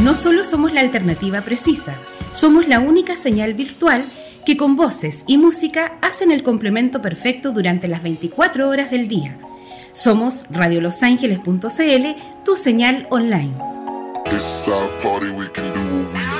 No solo somos la alternativa precisa, somos la única señal virtual que con voces y música hacen el complemento perfecto durante las 24 horas del día. Somos radiolosangeles.cl, tu señal online.